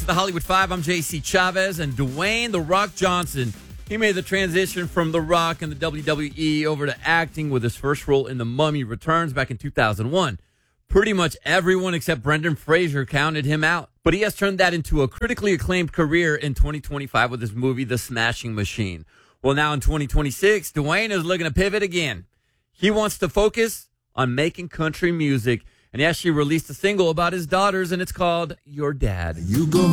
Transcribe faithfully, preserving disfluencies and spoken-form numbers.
to the Hollywood Five. I'm J C Chavez, and Dwayne The Rock Johnson. He made the transition from The Rock and the W W E over to acting with his first role in The Mummy Returns back in two thousand one. Pretty much everyone except Brendan Fraser counted him out. But he has turned that into a critically acclaimed career in twenty twenty-five with his movie The Smashing Machine. Well, now in twenty twenty-six, Dwayne is looking to pivot again. He wants to focus on making country music, and he actually released a single about his daughters, and it's called Your Dad. You go